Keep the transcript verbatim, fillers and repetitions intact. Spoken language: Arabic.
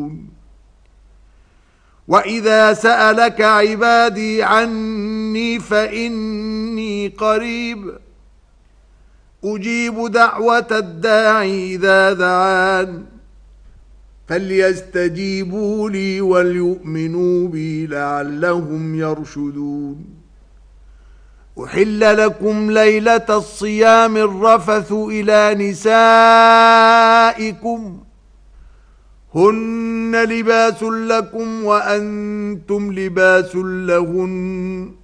يرشدون وإذا سألك عبادي عني فإني قريب أجيب دعوة الداعي إذا دعان فليستجيبوا لي وليؤمنوا بي لعلهم يرشدون أحل لكم ليلة الصيام الرفث إلى نسائكم هن لباس لكم وأنتم لباس لهن